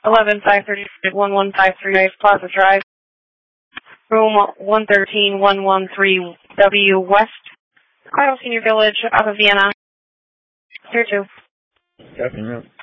11-530-1153 Plaza Drive, room 113-113W West, Colorado Senior Village, out of Vienna. Here too. Captain,